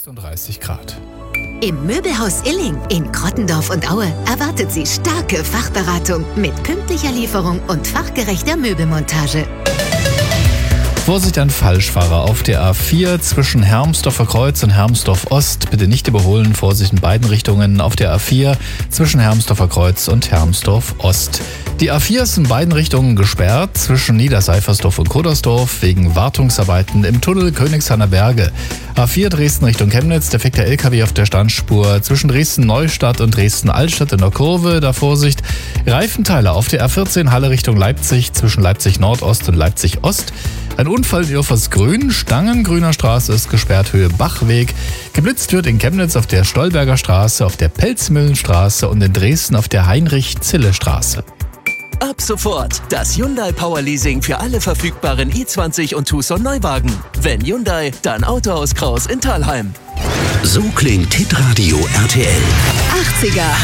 36 Grad. Im Möbelhaus Illing in Krottendorf und Aue erwartet Sie starke Fachberatung mit pünktlicher Lieferung und fachgerechter Möbelmontage. Vorsicht an Falschfahrer auf der A4 zwischen Hermsdorfer Kreuz und Hermsdorf Ost. Bitte nicht überholen. Vorsicht in beiden Richtungen auf der A4 zwischen Hermsdorfer Kreuz und Hermsdorf Ost. Die A4 ist in beiden Richtungen gesperrt zwischen Niederseifersdorf und Kodersdorf wegen Wartungsarbeiten im Tunnel Königshainer Berge. A4 Dresden Richtung Chemnitz, defekter LKW auf der Standspur zwischen Dresden-Neustadt und Dresden-Altstadt in der Kurve. Da Vorsicht, Reifenteile auf der A14 Halle Richtung Leipzig zwischen Leipzig-Nordost und Leipzig-Ost. Ein Unfall in Irfersgrün, Stangengrüner Straße ist gesperrt, Höhe Bachweg. Geblitzt wird in Chemnitz auf der Stolberger Straße, auf der Pelzmühlenstraße und in Dresden auf der Heinrich-Zille-Straße. Ab sofort das Hyundai Power Leasing für alle verfügbaren i20 und Tucson Neuwagen. Wenn Hyundai, dann Autohaus Kraus in Thalheim. So klingt Hitradio RTL. 80er